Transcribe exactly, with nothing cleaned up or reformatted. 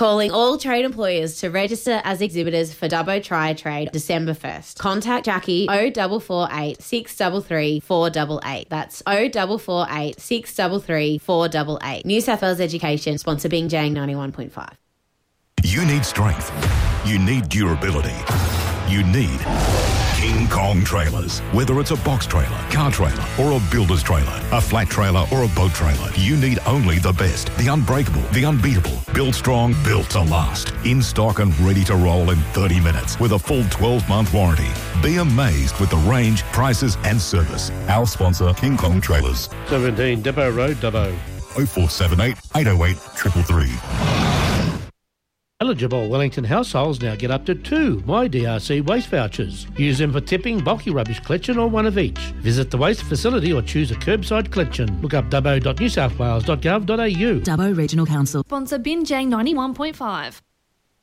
Calling all trade employers to register as exhibitors for Dubbo Tri-Trade December first. Contact Jackie oh four four eight, six three three, four eight eight. That's oh four four eight, six three three, four eight eight. New South Wales Education, sponsor Bing Jang ninety-one point five. You need strength. You need durability. You need King Kong trailers. Whether it's a box trailer, car trailer, or a builder's trailer, a flat trailer or a boat trailer, you need only the best, the unbreakable, the unbeatable. Built strong, built to last. In stock and ready to roll in thirty minutes with a full twelve-month warranty. Be amazed with the range, prices and service. Our sponsor, King Kong Trailers. seventeen Depot Road, Dubbo. oh four seven eight, eight oh eight, three three three. Eligible Wellington households now get up to two My D R C waste vouchers. Use them for tipping, bulky rubbish collection or one of each. Visit the waste facility or choose a curbside collection. Look up dubbo dot new south wales dot gov dot a u. Dubbo Regional Council. Sponsor Bin Jang ninety-one point five.